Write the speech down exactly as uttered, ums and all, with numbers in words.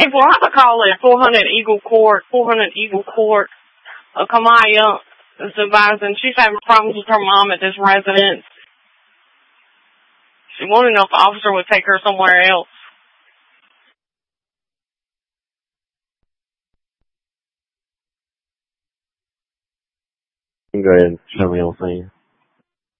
People have to call it four hundred Eagle Court, four hundred Eagle Court, uh, Kamaya is advising she's having problems with her mom at this residence. She wanted to know if the officer would take her somewhere else. You can go ahead and show me on scene.